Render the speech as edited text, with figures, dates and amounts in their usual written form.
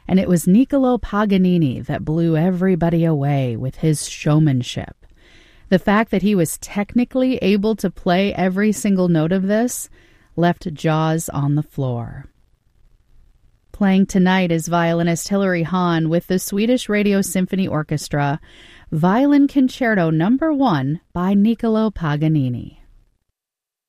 And it was Niccolò Paganini that blew everybody away with his showmanship. The fact that he was technically able to play every single note of this left jaws on the floor. Playing tonight is violinist Hilary Hahn with the Swedish Radio Symphony Orchestra, Violin Concerto No. 1 by Niccolò Paganini.